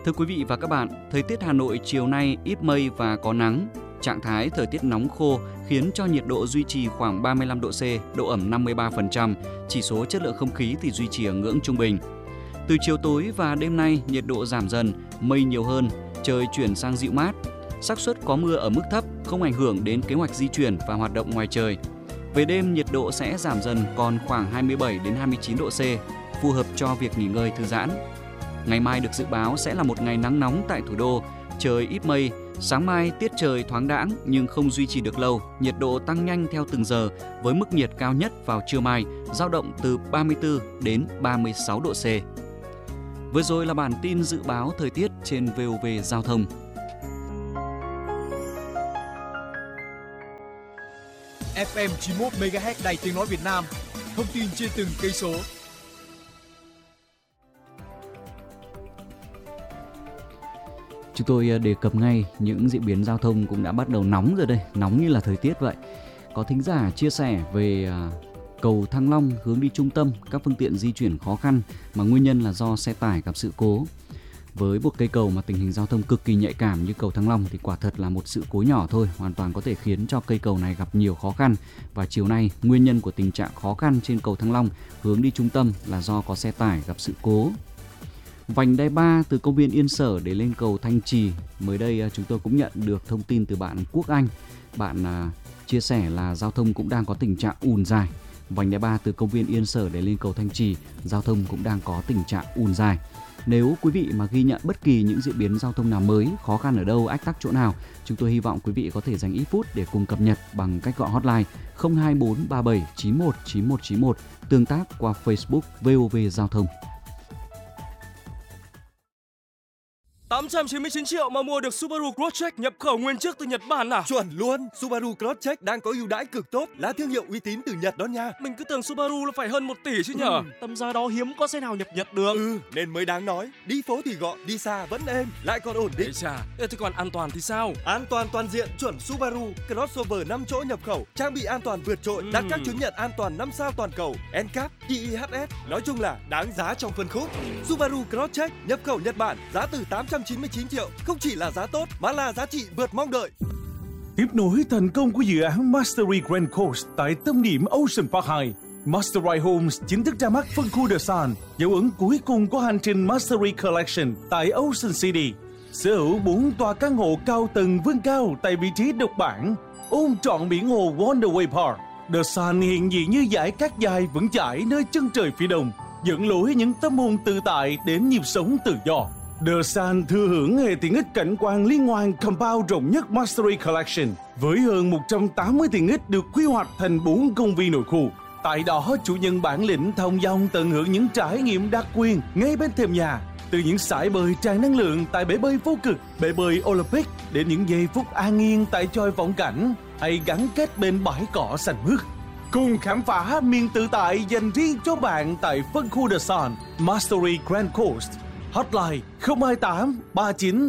Thưa quý vị và các bạn, thời tiết Hà Nội chiều nay ít mây và có nắng. Trạng thái thời tiết nóng khô khiến cho nhiệt độ duy trì khoảng 35 độ C, độ ẩm 53%, chỉ số chất lượng không khí thì duy trì ở ngưỡng trung bình. Từ chiều tối và đêm nay, nhiệt độ giảm dần, mây nhiều hơn, trời chuyển sang dịu mát. Xác suất có mưa ở mức thấp, không ảnh hưởng đến kế hoạch di chuyển và hoạt động ngoài trời. Về đêm, nhiệt độ sẽ giảm dần còn khoảng 27 đến 29 độ C, phù hợp cho việc nghỉ ngơi thư giãn. Ngày mai được dự báo sẽ là một ngày nắng nóng tại thủ đô, trời ít mây. Sáng mai tiết trời thoáng đãng nhưng không duy trì được lâu, nhiệt độ tăng nhanh theo từng giờ với mức nhiệt cao nhất vào trưa mai dao động từ 34 đến 36 độ C. Vừa rồi là bản tin dự báo thời tiết trên VOV Giao thông. FM 91 MHz Đài Tiếng nói Việt Nam. Thông tin trên từng cây số. Chúng tôi đề cập ngay những diễn biến giao thông cũng đã bắt đầu nóng rồi đây, nóng như là thời tiết vậy. Có thính giả chia sẻ về cầu Thăng Long hướng đi trung tâm, các phương tiện di chuyển khó khăn mà nguyên nhân là do xe tải gặp sự cố. Với một cây cầu mà tình hình giao thông cực kỳ nhạy cảm như cầu Thăng Long thì quả thật là một sự cố nhỏ thôi, hoàn toàn có thể khiến cho cây cầu này gặp nhiều khó khăn. Và chiều nay, nguyên nhân của tình trạng khó khăn trên cầu Thăng Long hướng đi trung tâm là do có xe tải gặp sự cố. Vành đai 3 từ công viên Yên Sở để lên cầu Thanh Trì. Mới đây chúng tôi cũng nhận được thông tin từ bạn Quốc Anh. Bạn chia sẻ là giao thông cũng đang có tình trạng ùn dài. Vành đai 3 từ công viên Yên Sở để lên cầu Thanh Trì, giao thông cũng đang có tình trạng ùn dài. Nếu quý vị mà ghi nhận bất kỳ những diễn biến giao thông nào mới, khó khăn ở đâu, ách tắc chỗ nào, chúng tôi hy vọng quý vị có thể dành ít phút để cùng cập nhật bằng cách gọi hotline 024 37 91 91 91, tương tác qua Facebook VOV Giao thông. 899 triệu mà mua được Subaru Crosstrek nhập khẩu nguyên chiếc từ Nhật Bản à? Chuẩn luôn, Subaru Crosstrek đang có ưu đãi cực tốt, là thương hiệu uy tín từ Nhật đó nha. Mình cứ tưởng Subaru là phải hơn 1 tỷ chứ nhở? Tầm giá đó hiếm có xe nào nhập Nhật được. Nên mới đáng nói, đi phố thì gọn, đi xa vẫn êm, lại còn ổn định. Thế còn an toàn thì sao? An toàn toàn diện chuẩn Subaru, crossover 5 chỗ nhập khẩu, trang bị an toàn vượt trội, đạt các chứng nhận an toàn 5 sao toàn cầu, NCAP, IIHS. Nói chung là đáng giá trong phân khúc. Subaru Crosstrek nhập khẩu Nhật Bản, giá từ 899 triệu, không chỉ là giá tốt mà là giá trị vượt mong đợi. Tiếp nối thành công của dự án Mastery Grand Coast tại tâm điểm Ocean Park 2, Mastery Homes chính thức ra mắt phân khu The Sun, dấu ấn cuối cùng của hành trình Mastery Collection tại Ocean City. Sở hữu 4 tòa căn hộ cao tầng vươn cao tại vị trí độc bản, ôm trọn biển hồ Wonderway Park. The Sun hiện diện như dải cát dài vững chãi nơi chân trời phía đông, dẫn lối những tâm hồn tự tại đến nhịp sống tự do. The Sun thừa hưởng hệ tiện ích cảnh quan liên hoàn compound rộng nhất Mastery Collection với hơn 180 tiện ích được quy hoạch thành 4 công viên nội khu. Tại đó, chủ nhân bản lĩnh thông dong tận hưởng những trải nghiệm đặc quyền ngay bên thềm nhà. Từ những sải bơi tràn năng lượng tại bể bơi vô cực, bể bơi Olympic đến những giây phút an yên tại chòi vọng cảnh hay gắn kết bên bãi cỏ xanh mướt. Cùng khám phá miền tự tại dành riêng cho bạn tại phân khu The Sun, Mastery Grand Coast. Hotline 028 39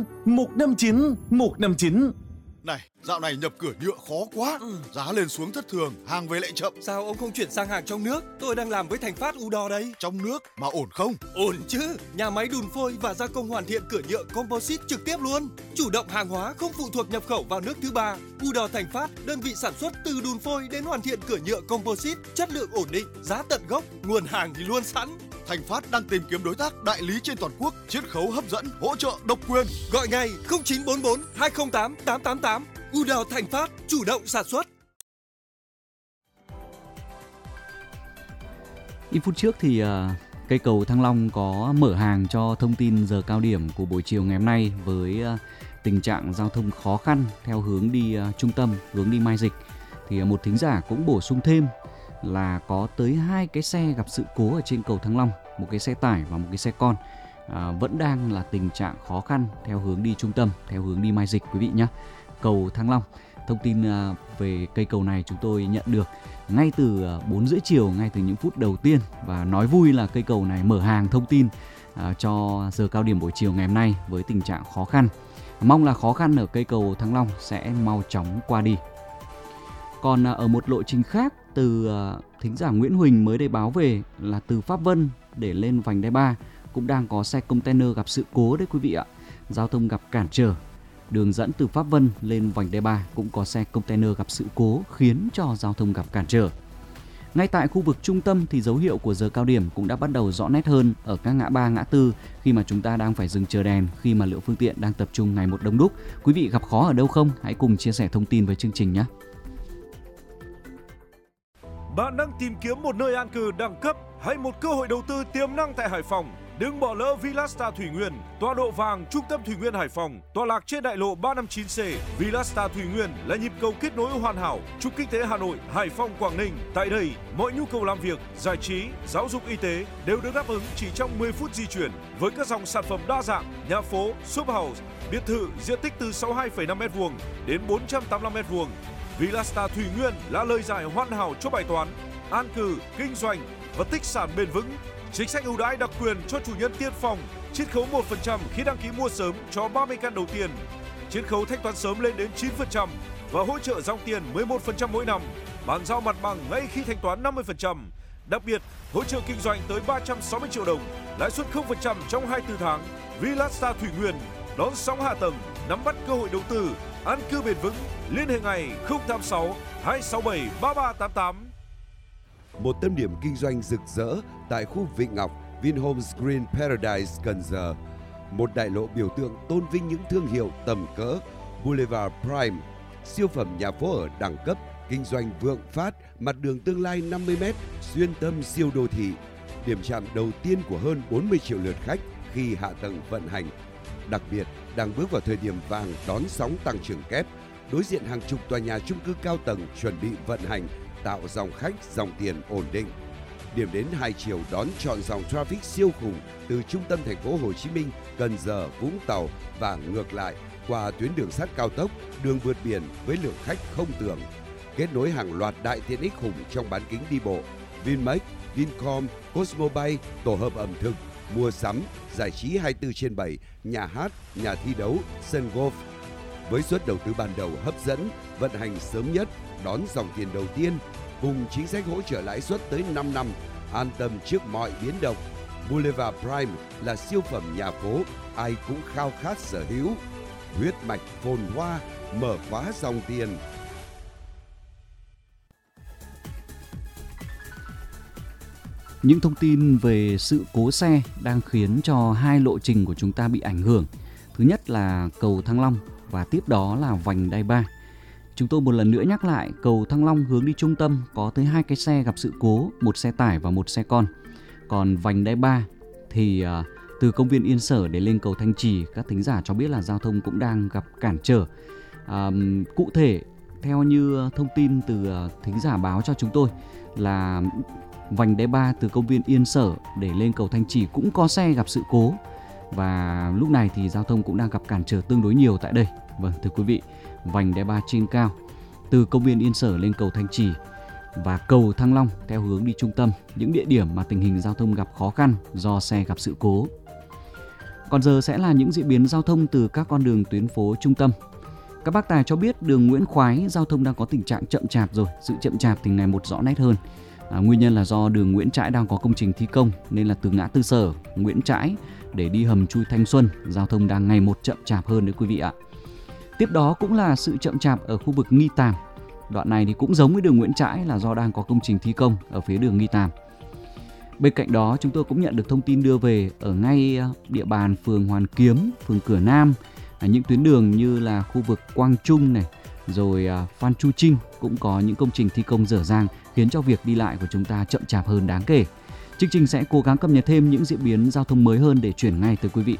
159 159. Này, dạo này nhập cửa nhựa khó quá, giá lên xuống thất thường, hàng về lại chậm. Sao ông không chuyển sang hàng trong nước? Tôi đang làm với Thành Phát Udor đây. Trong nước mà ổn không? Ổn chứ, nhà máy đun phôi và gia công hoàn thiện cửa nhựa composite trực tiếp luôn. Chủ động hàng hóa không phụ thuộc nhập khẩu vào nước thứ ba. Udor Thành Phát, đơn vị sản xuất từ đun phôi đến hoàn thiện cửa nhựa composite, chất lượng ổn định, giá tận gốc, nguồn hàng thì luôn sẵn. Thành Phát đang tìm kiếm đối tác đại lý trên toàn quốc, chiết khấu hấp dẫn, hỗ trợ độc quyền. Gọi ngay 0944 208 888. Udor Thành Phát, chủ động sản xuất. Ít phút trước thì cây cầu Thăng Long có mở hàng cho thông tin giờ cao điểm của buổi chiều ngày hôm nay với tình trạng giao thông khó khăn theo hướng đi trung tâm, hướng đi Mai Dịch. Thì một thính giả cũng bổ sung thêm là có tới 2 cái xe gặp sự cố ở trên cầu Thăng Long, một cái xe tải và một cái xe con. Vẫn đang là tình trạng khó khăn theo hướng đi trung tâm, theo hướng đi Mai Dịch quý vị nhé. Cầu Thăng Long, thông tin về cây cầu này chúng tôi nhận được ngay từ 4 rưỡi chiều, ngay từ những phút đầu tiên. Và nói vui là cây cầu này mở hàng thông tin cho giờ cao điểm buổi chiều ngày hôm nay với tình trạng khó khăn. Mong là khó khăn ở cây cầu Thăng Long sẽ mau chóng qua đi. Còn ở một lộ trình khác, từ thính giả Nguyễn Huỳnh mới đây báo về là từ Pháp Vân để lên vành đai 3 cũng đang có xe container gặp sự cố đấy quý vị ạ. giao thông gặp cản trở. Đường dẫn từ Pháp Vân lên vành đai 3 cũng có xe container gặp sự cố khiến cho giao thông gặp cản trở. Ngay tại khu vực trung tâm thì dấu hiệu của giờ cao điểm cũng đã bắt đầu rõ nét hơn ở các ngã ba ngã tư khi mà chúng ta đang phải dừng chờ đèn, khi mà lượng phương tiện đang tập trung ngày một đông đúc. Quý vị gặp khó ở đâu không? Hãy cùng chia sẻ thông tin với chương trình nhé. Bạn đang tìm kiếm một nơi an cư đẳng cấp hay một cơ hội đầu tư tiềm năng tại Hải Phòng? Đừng bỏ lỡ Villasta Thủy Nguyên, tọa độ vàng trung tâm Thủy Nguyên Hải Phòng, tọa lạc trên đại lộ 359C. Villasta Thủy Nguyên là nhịp cầu kết nối hoàn hảo trục kinh tế Hà Nội, Hải Phòng, Quảng Ninh. Tại đây, mọi nhu cầu làm việc, giải trí, giáo dục, y tế đều được đáp ứng chỉ trong 10 phút di chuyển với các dòng sản phẩm đa dạng, nhà phố, shop house, biệt thự diện tích từ 62,5 m² đến 485 m². Villasta Thủy Nguyên là lời giải hoàn hảo cho bài toán an cư, kinh doanh và tích sản bền vững. Chính sách ưu đãi đặc quyền cho chủ nhân tiên phong, chiết khấu 1% khi đăng ký mua sớm cho 30 căn đầu tiên, chiết khấu thanh toán sớm lên đến 9% và hỗ trợ dòng tiền 11% mỗi năm, bàn giao mặt bằng ngay khi thanh toán 50%. Đặc biệt, hỗ trợ kinh doanh tới 360 triệu đồng, lãi suất 0% trong 24 tháng. Villasta Thủy Nguyên đón sóng hạ tầng, nắm bắt cơ hội đầu tư, an cư bền vững. Liên hệ ngày 086 267 3388. Một tâm điểm kinh doanh rực rỡ tại khu Vịnh Ngọc, Vinhomes Green Paradise, Cần Giờ. Một đại lộ biểu tượng tôn vinh những thương hiệu tầm cỡ. Boulevard Prime, siêu phẩm nhà phố ở đẳng cấp, kinh doanh vượng phát, mặt đường tương lai 50m, xuyên tâm siêu đô thị. Điểm chạm đầu tiên của hơn 40 triệu lượt khách khi hạ tầng vận hành. Đặc biệt, đang bước vào thời điểm vàng đón sóng tăng trưởng kép, đối diện hàng chục tòa nhà chung cư cao tầng chuẩn bị vận hành, tạo dòng khách, dòng tiền ổn định. Điểm đến hai chiều đón trọn dòng traffic siêu khủng từ trung tâm thành phố Hồ Chí Minh, Cần Giờ, Vũng Tàu và ngược lại qua tuyến đường sắt cao tốc, đường vượt biển với lượng khách không tưởng. Kết nối hàng loạt đại tiện ích khủng trong bán kính đi bộ, Vinmec, Vincom, Cosmobay, tổ hợp ẩm thực, mua sắm, giải trí 24/7, nhà hát, nhà thi đấu, sân golf. Với suất đầu tư ban đầu hấp dẫn, vận hành sớm nhất, đón dòng tiền đầu tiên, cùng chính sách hỗ trợ lãi suất tới 5 năm, an tâm trước mọi biến động. Boulevard Prime là siêu phẩm nhà phố, ai cũng khao khát sở hữu. Huyết mạch phồn hoa, mở khóa dòng tiền. Những thông tin về sự cố xe đang khiến cho hai lộ trình của chúng ta bị ảnh hưởng. Thứ nhất là cầu Thăng Long và tiếp đó là vành đai 3. Chúng tôi một lần nữa nhắc lại, cầu Thăng Long hướng đi trung tâm có tới 2 cái xe gặp sự cố, một xe tải và một xe con. Còn vành đai 3 thì từ công viên Yên Sở để lên cầu Thanh Trì, các thính giả cho biết là giao thông cũng đang gặp cản trở. Cụ thể, theo như thông tin từ thính giả báo cho chúng tôi là vành đai 3 từ công viên Yên Sở để lên cầu Thanh Trì cũng có xe gặp sự cố. Và lúc này thì giao thông cũng đang gặp cản trở tương đối nhiều tại đây. Vâng, thưa quý vị, vành đai 3 trên cao từ công viên Yên Sở lên cầu Thanh Trì và cầu Thăng Long theo hướng đi trung tâm, những địa điểm mà tình hình giao thông gặp khó khăn do xe gặp sự cố. Còn giờ sẽ là những diễn biến giao thông từ các con đường tuyến phố trung tâm. Các bác tài cho biết đường Nguyễn Khoái giao thông đang có tình trạng chậm chạp rồi, sự chậm chạp thì ngày một rõ nét hơn. Nguyên nhân là do đường Nguyễn Trãi đang có công trình thi công nên là từ ngã tư Sở, Nguyễn Trãi để đi hầm chui Thanh Xuân, giao thông đang ngày một chậm chạp hơn đấy quý vị ạ. Tiếp đó cũng là sự chậm chạp ở khu vực Nghi Tàm. Đoạn này thì cũng giống với đường Nguyễn Trãi là do đang có công trình thi công ở phía đường Nghi Tàm. Bên cạnh đó chúng tôi cũng nhận được thông tin đưa về ở ngay địa bàn phường Hoàn Kiếm, phường Cửa Nam, những tuyến đường như là khu vực Quang Trung này, rồi Phan Chu Trinh cũng có những công trình thi công dở dang khiến cho việc đi lại của chúng ta chậm chạp hơn đáng kể. Chương trình sẽ cố gắng cập nhật thêm những diễn biến giao thông mới hơn để chuyển ngay tới quý vị.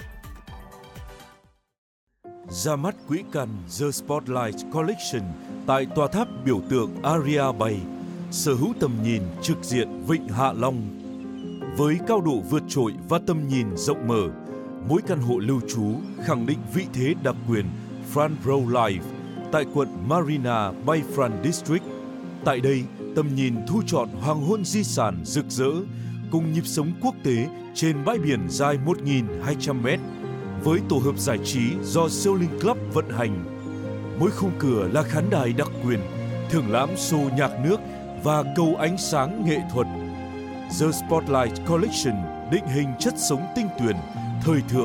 Ra mắt quỹ cần The Spotlight Collection tại tòa tháp biểu tượng Aria Bay, sở hữu tầm nhìn trực diện Vịnh Hạ Long. Với cao độ vượt trội và tầm nhìn rộng mở, mỗi căn hộ lưu trú khẳng định vị thế đặc quyền Front Row Life tại quận Marina Bayfront District. Tại đây, tầm nhìn thu trọn hoàng hôn di sản rực rỡ cùng nhịp sống quốc tế trên bãi biển dài 1.200m với tổ hợp giải trí do Sailing Club vận hành. Mỗi khung cửa là khán đài đặc quyền, thưởng lãm show nhạc nước và cầu ánh sáng nghệ thuật. The Spotlight Collection định hình chất sống tinh tuyền, thời thượng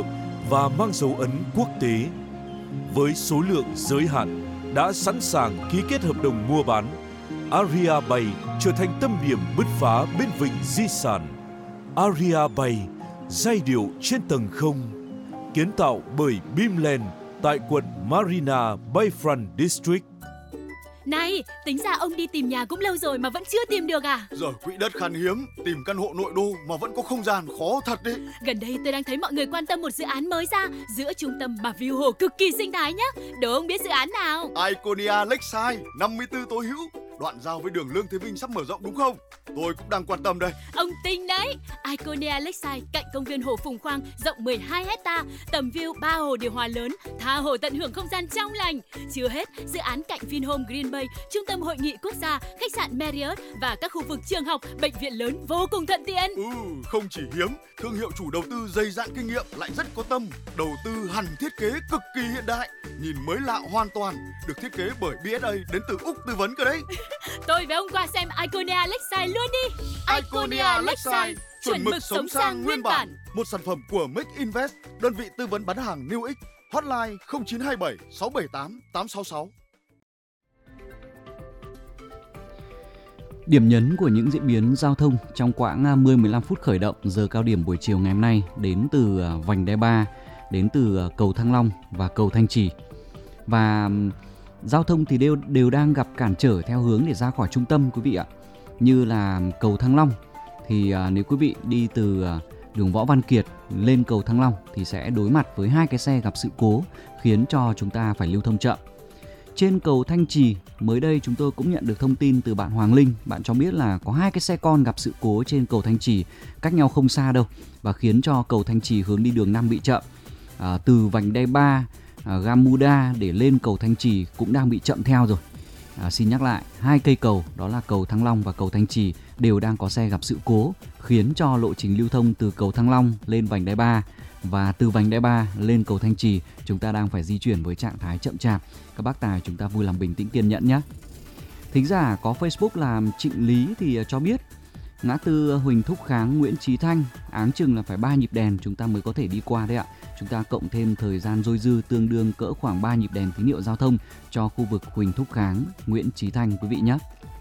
và mang dấu ấn quốc tế. Với số lượng giới hạn, đã sẵn sàng ký kết hợp đồng mua bán, Aria Bay trở thành tâm điểm bứt phá bên vịnh di sản. Aria Bay, giai điệu trên tầng không, kiến tạo bởi Beamland tại quận Marina Bayfront District. Này, tính ra ông đi tìm nhà cũng lâu rồi mà vẫn chưa tìm được à? Giờ quỹ đất khan hiếm, tìm căn hộ nội đô mà vẫn có không gian khó thật đấy. Gần đây tôi đang thấy mọi người quan tâm một dự án mới ra giữa trung tâm và view hồ cực kỳ sinh thái nhá. Đố ông biết dự án nào? Iconia Lakeside, 54 tố hữu, đoạn giao với đường Lương Thế Vinh sắp mở rộng đúng không? Tôi cũng đang quan tâm đây. Ông tinh đấy. Iconia Lakeside cạnh công viên hồ Phùng Khoang rộng 12 hecta, tầm view 3 hồ điều hòa lớn, tha hồ tận hưởng không gian trong lành. Chưa hết, dự án cạnh Vinhome Green Bay, trung tâm hội nghị quốc gia, khách sạn Marriott và các khu vực trường học, bệnh viện lớn vô cùng thuận tiện. Không chỉ hiếm, thương hiệu chủ đầu tư dày dạn kinh nghiệm lại rất có tâm, đầu tư hẳn thiết kế cực kỳ hiện đại, nhìn mới lạ hoàn toàn, được thiết kế bởi BSA đến từ Úc tư vấn cơ đấy. Tôi với ông qua xem Iconia Lakeside luôn đi. Iconia Lakeside, chuẩn mực sống sang nguyên bản. Một sản phẩm của Make Invest, đơn vị tư vấn bán hàng New X. Hotline 0927 678 866. Điểm nhấn của những diễn biến giao thông trong quãng 10-15 phút khởi động giờ cao điểm buổi chiều ngày hôm nay đến từ vành đai 3, đến từ cầu Thăng Long và cầu Thanh Trì. Và giao thông thì đều đang gặp cản trở theo hướng để ra khỏi trung tâm quý vị ạ. Như là cầu Thăng Long thì nếu quý vị đi từ đường Võ Văn Kiệt lên cầu Thăng Long thì sẽ đối mặt với hai cái xe gặp sự cố khiến cho chúng ta phải lưu thông chậm. Trên cầu Thanh Trì, mới đây chúng tôi cũng nhận được thông tin từ bạn Hoàng Linh. Bạn cho biết là có hai cái xe con gặp sự cố trên cầu Thanh Trì, cách nhau không xa đâu, và khiến cho cầu Thanh Trì hướng đi đường 5 bị chậm. Từ vành đai 3, Gamuda để lên cầu Thanh Trì cũng đang bị chậm theo rồi. Xin nhắc lại, hai cây cầu đó là cầu Thăng Long và cầu Thanh Trì đều đang có xe gặp sự cố, khiến cho lộ trình lưu thông từ cầu Thăng Long lên vành đai 3 và từ vành đai 3 lên cầu Thanh Trì chúng ta đang phải di chuyển với trạng thái chậm chạp. Các bác tài chúng ta vui lòng bình tĩnh kiên nhẫn nhé. Thính giả có Facebook làm Trịnh Lý thì cho biết ngã tư Huỳnh Thúc Kháng, Nguyễn Chí Thanh áng chừng là phải 3 nhịp đèn chúng ta mới có thể đi qua đấy ạ. Chúng ta cộng thêm thời gian dôi dư tương đương cỡ khoảng 3 nhịp đèn tín hiệu giao thông cho khu vực Huỳnh Thúc Kháng, Nguyễn Chí Thanh quý vị nhé.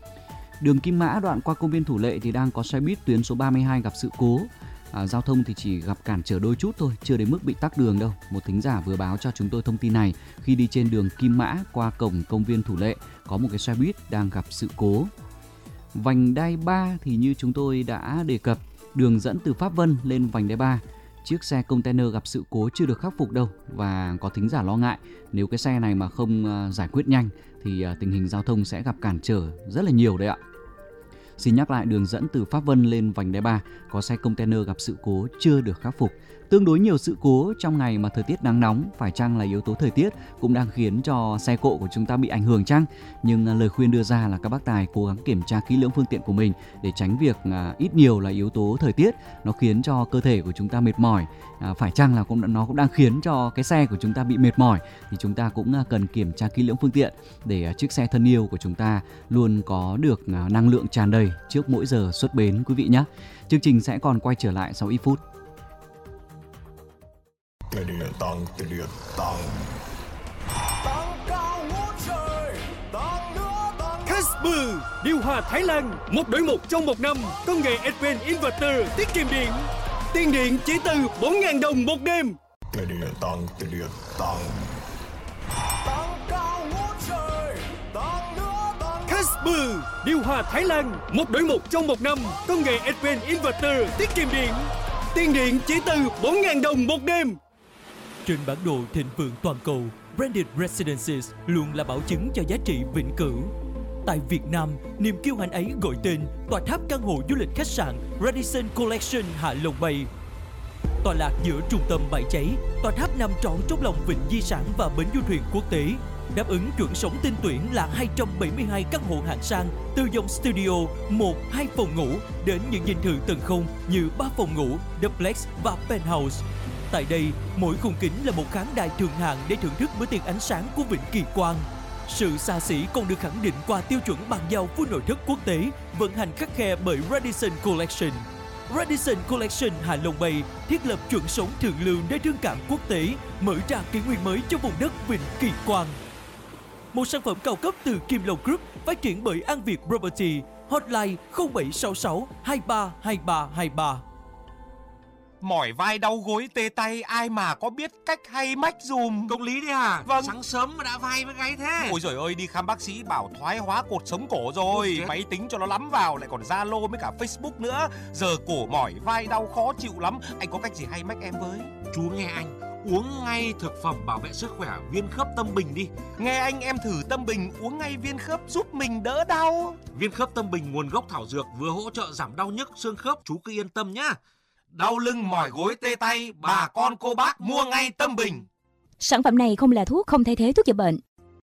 Đường Kim Mã đoạn qua công viên Thủ Lệ thì đang có xe buýt tuyến số 32 gặp sự cố. Giao thông thì chỉ gặp cản trở đôi chút thôi, chưa đến mức bị tắc đường đâu. Một thính giả vừa báo cho chúng tôi thông tin này khi đi trên đường Kim Mã qua cổng công viên Thủ Lệ có một cái xe buýt đang gặp sự cố. Vành đai 3 thì như chúng tôi đã đề cập, đường dẫn từ Pháp Vân lên vành đai 3, chiếc xe container gặp sự cố chưa được khắc phục đâu, và có thính giả lo ngại nếu cái xe này mà không giải quyết nhanh thì tình hình giao thông sẽ gặp cản trở rất là nhiều đấy ạ. Xin nhắc lại, đường dẫn từ Pháp Vân lên vành đai 3 có xe container gặp sự cố chưa được khắc phục. Tương đối nhiều sự cố trong ngày mà thời tiết nắng nóng, phải chăng là yếu tố thời tiết cũng đang khiến cho xe cộ của chúng ta bị ảnh hưởng chăng? Nhưng lời khuyên đưa ra là các bác tài cố gắng kiểm tra kỹ lưỡng phương tiện của mình để tránh việc ít nhiều là yếu tố thời tiết nó khiến cho cơ thể của chúng ta mệt mỏi. Phải chăng là nó cũng đang khiến cho cái xe của chúng ta bị mệt mỏi, thì chúng ta cũng cần kiểm tra kỹ lưỡng phương tiện để chiếc xe thân yêu của chúng ta luôn có được năng lượng tràn đầy trước mỗi giờ xuất bến quý vị nhé. Chương trình sẽ còn quay trở lại sau ít phút. Casper, điều hòa Thái Lan, một đổi một trong một năm, công nghệ Advanced Inverter tiết kiệm điện. Tiền điện chỉ từ 4.000 đồng một đêm. Casper, điều hòa Thái Lan, một đổi một trong một năm, công nghệ Advanced Inverter tiết kiệm điện. Tiền điện chỉ từ 4.000 đồng một đêm. Trên bản đồ thịnh vượng toàn cầu, Branded Residences luôn là bảo chứng cho giá trị vĩnh cửu. Tại Việt Nam, niềm kiêu hãnh ấy gọi tên tòa tháp căn hộ du lịch khách sạn Radisson Collection Hạ Long Bay. Tọa lạc giữa trung tâm Bãi Cháy, tòa tháp nằm trọn trong lòng vịnh di sản và bến du thuyền quốc tế, đáp ứng chuẩn sống tinh tuyển là 272 căn hộ hạng sang từ dòng studio 1-2 phòng ngủ đến những dinh thự tầng không như 3 phòng ngủ, duplex và penthouse. Tại đây, mỗi khung kính là một khán đài thượng hạng để thưởng thức bữa tiệc ánh sáng của vịnh Kỳ Quan. Sự xa xỉ còn được khẳng định qua tiêu chuẩn bàn giao full nội thất quốc tế, vận hành khắt khe bởi Radisson Collection. Radisson Collection Hạ Long Bay thiết lập chuẩn sống thượng lưu nơi thương cảng quốc tế, mở ra kỷ nguyên mới cho vùng đất Vịnh Kỳ Quan. Một sản phẩm cao cấp từ Kim Long Group phát triển bởi An Việt Property. Hotline 0766 232323. Mỏi vai đau gối tê tay, ai mà có biết cách hay mách dùm. Công lý đấy à? Vâng. Sáng sớm mà đã vai với gáy thế. Ôi giời ơi, đi khám bác sĩ bảo thoái hóa cột sống cổ rồi. Máy tính cho nó lắm vào, lại còn Zalo với cả Facebook nữa. Giờ cổ mỏi vai đau khó chịu lắm. Anh có cách gì hay mách em với? Chú nghe anh, uống ngay thực phẩm bảo vệ sức khỏe Viên Khớp Tâm Bình đi. Nghe anh, em thử Tâm Bình uống ngay viên khớp giúp mình đỡ đau. Viên Khớp Tâm Bình nguồn gốc thảo dược, vừa hỗ trợ giảm đau nhức xương khớp, chú cứ yên tâm nhá. Đau lưng mỏi gối tê tay, bà con cô bác mua ngay Tâm Bình. Sản phẩm này không là thuốc, không thay thế thuốc chữa bệnh.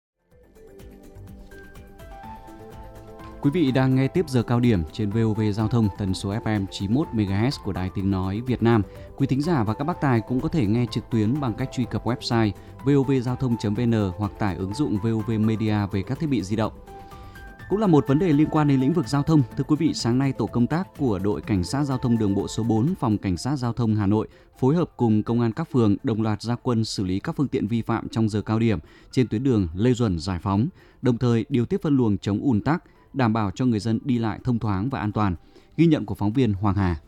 Quý vị đang nghe tiếp giờ cao điểm trên VOV Giao thông tần số FM 91 MHz của Đài Tiếng nói Việt Nam. Quý thính giả và các bác tài cũng có thể nghe trực tuyến bằng cách truy cập website vovgiao-thông.vn hoặc tải ứng dụng VOV Media về các thiết bị di động. Cũng là một vấn đề liên quan đến lĩnh vực giao thông. Thưa quý vị, sáng nay tổ công tác của đội Cảnh sát Giao thông đường bộ số 4 Phòng Cảnh sát Giao thông Hà Nội phối hợp cùng công an các phường đồng loạt ra quân xử lý các phương tiện vi phạm trong giờ cao điểm trên tuyến đường Lê Duẩn Giải Phóng, đồng thời điều tiết phân luồng chống ùn tắc, đảm bảo cho người dân đi lại thông thoáng và an toàn. Ghi nhận của phóng viên Hoàng Hà.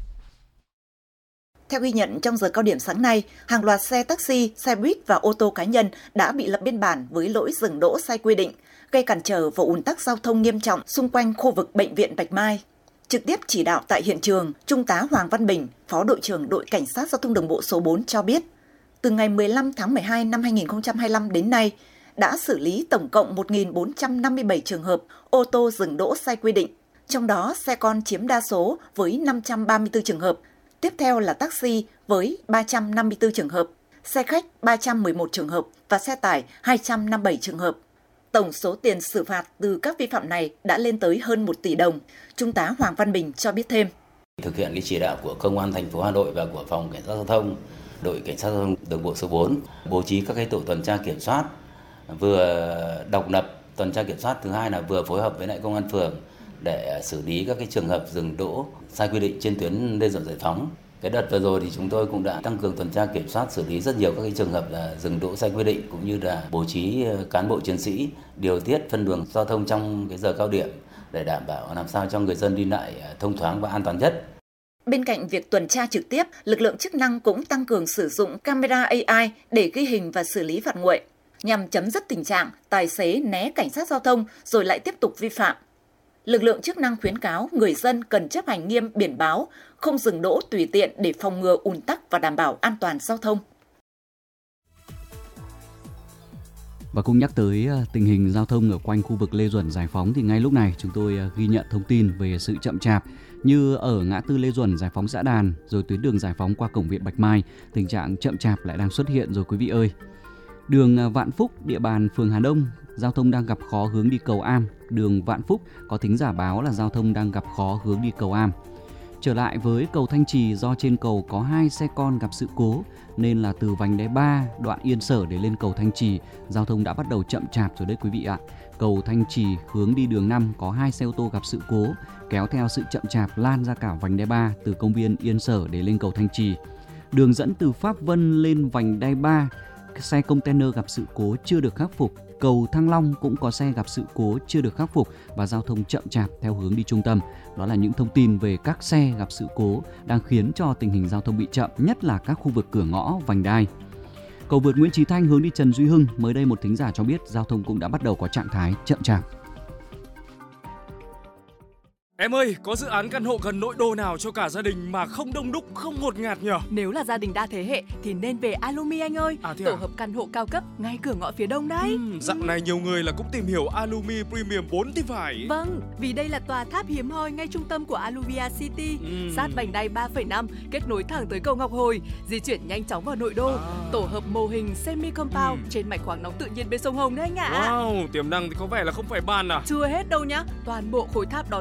Theo ghi nhận, trong giờ cao điểm sáng nay, hàng loạt xe taxi, xe buýt và ô tô cá nhân đã bị lập biên bản với lỗi dừng đỗ sai quy định, gây cản trở và ùn tắc giao thông nghiêm trọng xung quanh khu vực Bệnh viện Bạch Mai. Trực tiếp chỉ đạo tại hiện trường, Trung tá Hoàng Văn Bình, Phó đội trưởng đội Cảnh sát Giao thông đường bộ số 4 cho biết, từ ngày 15 tháng 12 năm 2025 đến nay, đã xử lý tổng cộng 1.457 trường hợp ô tô dừng đỗ sai quy định, trong đó xe con chiếm đa số với 534 trường hợp, tiếp theo là taxi với 354 trường hợp, xe khách 311 trường hợp và xe tải 257 trường hợp. Tổng số tiền xử phạt từ các vi phạm này đã lên tới hơn 1 tỷ đồng. Trung tá Hoàng Văn Bình cho biết thêm. Thực hiện cái chỉ đạo của Công an thành phố Hà Nội và của Phòng Cảnh sát Giao thông, đội Cảnh sát Giao thông đường bộ số 4 bố trí các cái tổ tuần tra kiểm soát, vừa độc lập tuần tra kiểm soát, thứ hai là vừa phối hợp với lại công an phường để xử lý các cái trường hợp dừng đỗ sai quy định trên tuyến Lê Duẩn Giải Phóng. Cái đợt vừa rồi thì chúng tôi cũng đã tăng cường tuần tra kiểm soát, xử lý rất nhiều các cái trường hợp là dừng đỗ sai quy định, cũng như là bố trí cán bộ chiến sĩ điều tiết phân luồng giao thông trong cái giờ cao điểm để đảm bảo làm sao cho người dân đi lại thông thoáng và an toàn nhất. Bên cạnh việc tuần tra trực tiếp, lực lượng chức năng cũng tăng cường sử dụng camera AI để ghi hình và xử lý phạt nguội, nhằm chấm dứt tình trạng tài xế né cảnh sát giao thông rồi lại tiếp tục vi phạm. Lực lượng chức năng khuyến cáo người dân cần chấp hành nghiêm biển báo, không dừng đỗ tùy tiện để phòng ngừa ùn tắc và đảm bảo an toàn giao thông. Và cũng nhắc tới tình hình giao thông ở quanh khu vực Lê Duẩn Giải Phóng thì ngay lúc này chúng tôi ghi nhận thông tin về sự chậm chạp như ở ngã tư Lê Duẩn Giải Phóng Giã Đàn rồi tuyến đường Giải Phóng qua cổng viện Bạch Mai, tình trạng chậm chạp lại đang xuất hiện rồi quý vị ơi. Đường Vạn Phúc, địa bàn phường Hà Đông, giao thông đang gặp khó hướng đi cầu Am. Đường Vạn Phúc có thính giả báo là giao thông đang gặp khó hướng đi cầu Am. Trở lại với cầu Thanh Trì, do trên cầu có 2 xe con gặp sự cố nên là từ vành đai 3 đoạn Yên Sở để lên cầu Thanh Trì, giao thông đã bắt đầu chậm chạp rồi đấy quý vị ạ. Cầu Thanh Trì hướng đi đường 5 có 2 xe ô tô gặp sự cố, kéo theo sự chậm chạp lan ra cả vành đai 3 từ công viên Yên Sở để lên cầu Thanh Trì. Đường dẫn từ Pháp Vân lên vành đai 3, xe container gặp sự cố chưa được khắc phục. Cầu Thăng Long cũng có xe gặp sự cố chưa được khắc phục và giao thông chậm chạp theo hướng đi trung tâm. Đó là những thông tin về các xe gặp sự cố đang khiến cho tình hình giao thông bị chậm, nhất là các khu vực cửa ngõ, vành đai. Cầu vượt Nguyễn Chí Thanh hướng đi Trần Duy Hưng, mới đây một thính giả cho biết giao thông cũng đã bắt đầu có trạng thái chậm chạp. Em ơi, có dự án căn hộ gần nội đô nào cho cả gia đình mà không đông đúc, không ngột ngạt nhỉ? Nếu là gia đình đa thế hệ thì nên về Alumi anh ơi. Tổ hợp căn hộ cao cấp ngay cửa ngõ phía đông đấy. Dạo này nhiều người là cũng tìm hiểu Alumi Premium 4 thì phải. Vâng, vì đây là tòa tháp hiếm hoi ngay trung tâm của Aluvia City, sát vành đai 3,5, kết nối thẳng tới cầu Ngọc Hồi, di chuyển nhanh chóng vào nội đô. Tổ hợp mô hình semi compound trên mạch khoáng nóng tự nhiên bên sông Hồng đấy anh ạ. Wow, tiềm năng thì có vẻ là không phải bàn à? Chưa hết đâu nhá, toàn bộ khối tháp đón gió trực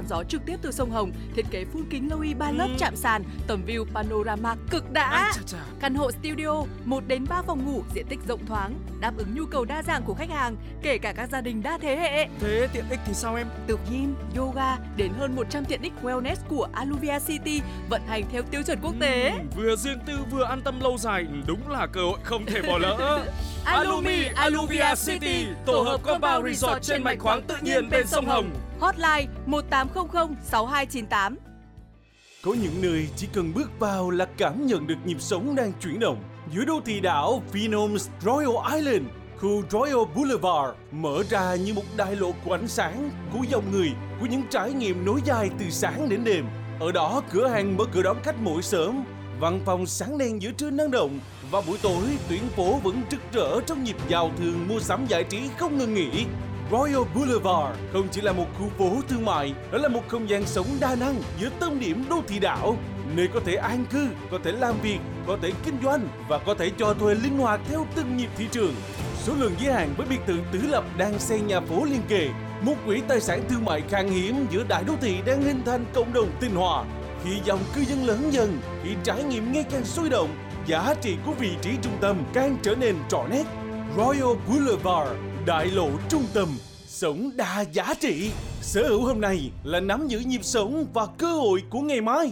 trực tiếp từ sông Hồng, thiết kế full kính Loui 3 lớp chạm sàn, tầm view panorama cực đã. Căn hộ studio 1 đến 3 phòng ngủ, diện tích rộng thoáng, đáp ứng nhu cầu đa dạng của khách hàng, kể cả các gia đình đa thế hệ. Thế tiện ích thì sao em? Từ gym, yoga đến hơn 100 tiện ích wellness của Aluvia City vận hành theo tiêu chuẩn quốc tế. Vừa riêng tư vừa an tâm lâu dài, đúng là cơ hội không thể bỏ lỡ. Alumi Aluvia City, tổ hợp compound resort trên mạch khoáng tự nhiên bên sông Hồng. Hotline 1800 6298. Có những nơi chỉ cần bước vào là cảm nhận được nhịp sống đang chuyển động. Giữa đô thị đảo Vinhomes Royal Island, khu Royal Boulevard mở ra như một đại lộ của ánh sáng, của dòng người, của những trải nghiệm nối dài từ sáng đến đêm. Ở đó, cửa hàng mở cửa đón khách mỗi sớm, văn phòng sáng đèn giữa trưa năng động, và buổi tối tuyến phố vẫn rực rỡ trong nhịp giao thương mua sắm giải trí không ngừng nghỉ. Royal Boulevard không chỉ là một khu phố thương mại, đó là một không gian sống đa năng giữa tâm điểm đô thị đảo, nơi có thể an cư, có thể làm việc, có thể kinh doanh và có thể cho thuê linh hoạt theo từng nhịp thị trường. Số lượng giới hạn với biệt thự tứ lập đang xây nhà phố liên kề, một quỹ tài sản thương mại khan hiếm giữa đại đô thị đang hình thành cộng đồng tinh hòa. Khi dòng cư dân lớn dần, khi trải nghiệm ngày càng sôi động, giá trị của vị trí trung tâm càng trở nên rõ nét. Royal Boulevard, đại lộ trung tâm, sống đa giá trị. Sở hữu hôm nay là nắm giữ nhịp sống và cơ hội của ngày mai.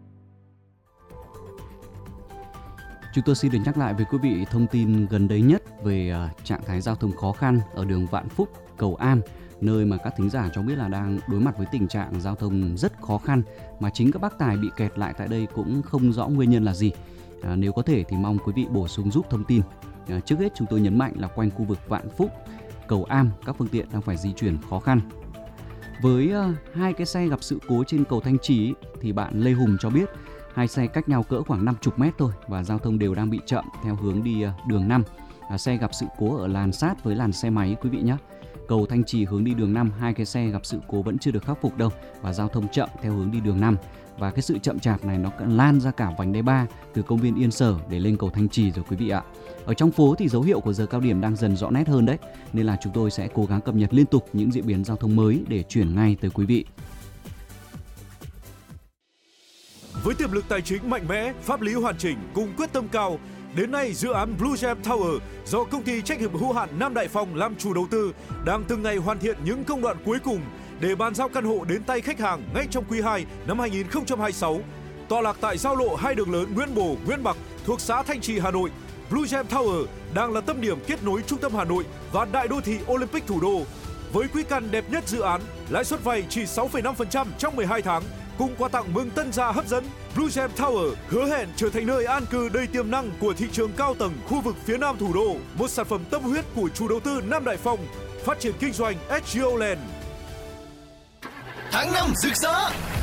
Chúng tôi xin được nhắc lại với quý vị thông tin gần đây nhất về trạng thái giao thông khó khăn ở đường Vạn Phúc, Cầu Am, nơi mà các thính giả cho biết là đang đối mặt với tình trạng giao thông rất khó khăn, mà chính các bác tài bị kẹt lại tại đây cũng không rõ nguyên nhân là gì. Nếu có thể thì mong quý vị bổ sung giúp thông tin. Trước hết chúng tôi nhấn mạnh là quanh khu vực Vạn Phúc, Cầu Am, các phương tiện đang phải di chuyển khó khăn. Với hai cái xe gặp sự cố trên cầu Thanh Trì thì bạn Lê Hùng cho biết hai xe cách nhau cỡ khoảng 50 mét thôi và giao thông đều đang bị chậm theo hướng đi đường 5. Xe gặp sự cố ở làn sát với làn xe máy quý vị nhé. Cầu Thanh Trì hướng đi đường 5, hai cái xe gặp sự cố vẫn chưa được khắc phục đâu và giao thông chậm theo hướng đi đường 5. Và cái sự chậm chạp này nó lan ra cả vành đai 3 từ công viên Yên Sở để lên cầu Thanh Trì rồi quý vị ạ. Ở trong phố thì dấu hiệu của giờ cao điểm đang dần rõ nét hơn đấy, nên là chúng tôi sẽ cố gắng cập nhật liên tục những diễn biến giao thông mới để chuyển ngay tới quý vị. Với tiềm lực tài chính mạnh mẽ, pháp lý hoàn chỉnh cùng quyết tâm cao, đến nay dự án Blue Gem Tower do công ty trách nhiệm hữu hạn Nam Đại Phong làm chủ đầu tư đang từng ngày hoàn thiện những công đoạn cuối cùng để bàn giao căn hộ đến tay khách hàng ngay trong quý 2 năm 2026. Tọa lạc tại giao lộ hai đường lớn Nguyễn Bồ, Nguyễn Bạc thuộc xã Thanh Trì, Hà Nội, Blue Gem Tower đang là tâm điểm kết nối trung tâm Hà Nội và đại đô thị Olympic thủ đô. Với quỹ căn đẹp nhất dự án, lãi suất vay chỉ 6,5% trong 12 tháng, cùng quà tặng mừng tân gia hấp dẫn, Blue Gem Tower hứa hẹn trở thành nơi an cư đầy tiềm năng của thị trường cao tầng khu vực phía Nam thủ đô, một sản phẩm tâm huyết của chủ đầu tư Nam Đại Phong, phát triển kinh doanh SGO Land. Tháng 5 rực rỡ,